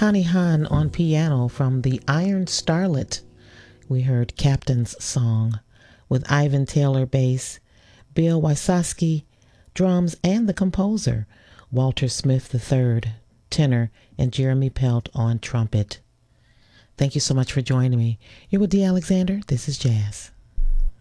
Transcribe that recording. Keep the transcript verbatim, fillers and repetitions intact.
Connie Hahn on piano from the Iron Starlet. We heard Captain's Song with Ivan Taylor bass, Bill Wysocki drums, and the composer, Walter Smith the third, tenor, and Jeremy Pelt on trumpet. Thank you so much for joining me. You're with Dee Alexander. This is Jazz.